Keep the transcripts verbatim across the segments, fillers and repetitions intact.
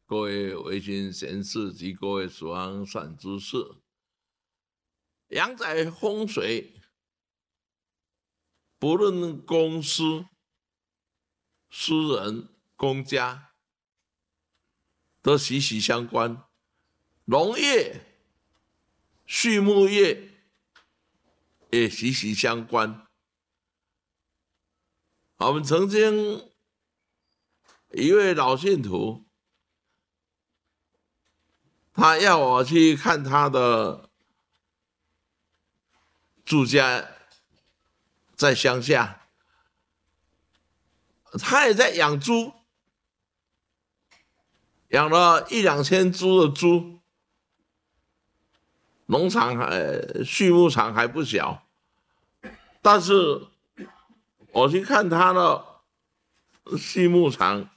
各位维新贤士及各位所安善知识，阳宅风水，不论公司、私人、公家，都息息相关。农业、畜牧业也息息相关。我们曾经一位老信徒，他要我去看他的住家，在乡下，他也在养猪，养了一两千猪的猪，农场还畜牧场还不小，但是我去看他的畜牧场，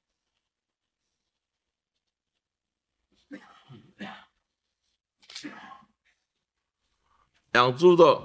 养猪的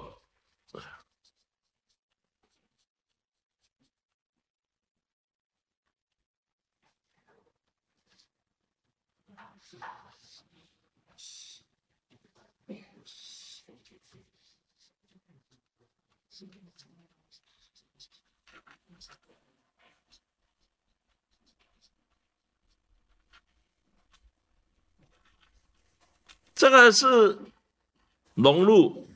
这个是龙路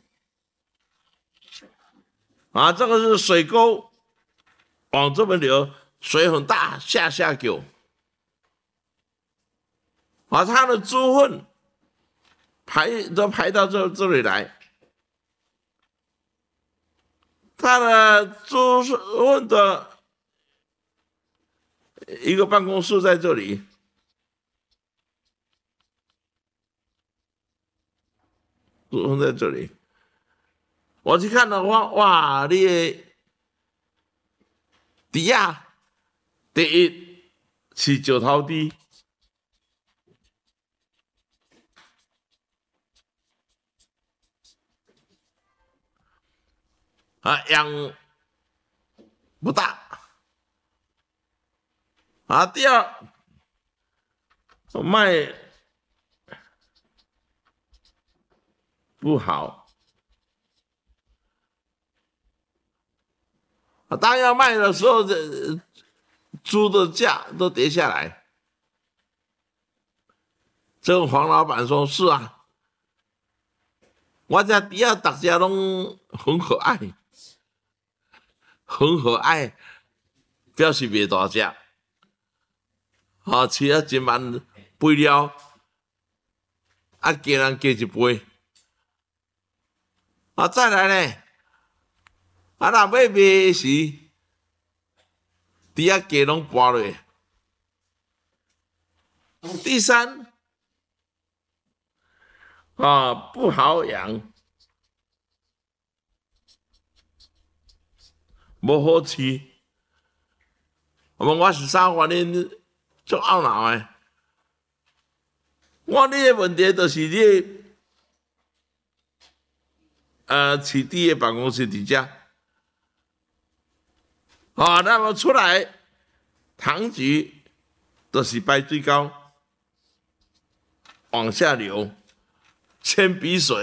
啊，这个是水沟，往这边流，水很大，下下流。把它的猪粪排都排到这这里来，它的猪粪的一个办公室在这里，猪粪在这里。我去看的话，哇，你的底下第一是石头地。啊，养不大啊。第二，卖不好啊。当要卖的时候，这猪的价都跌下来。这个黄老板说：“是啊，我家底下大家拢很可爱。”很可爱，表示袂大只，啊，饲啊一万肥料，啊，加人加一倍，啊，再来呢，啊，若买卖时，底下价拢搬落。第三，啊，不好养。无好饲，我我是啥原因足懊恼诶？我你诶问题就是你呃饲猪诶办公室伫遮，啊，那么出来糖橘就是排水沟往下流，铅笔水。